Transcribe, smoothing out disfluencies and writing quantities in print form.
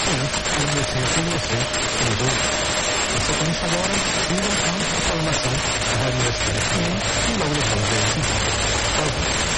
conhecimento, tem você, nos ouve. Na sequência agora, a formação da Universidade de Ciência e logo depois da